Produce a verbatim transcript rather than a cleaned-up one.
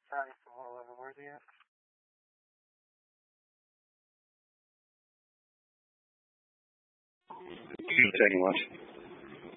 Sorry, four eleven. Where's he at? Taking lunch.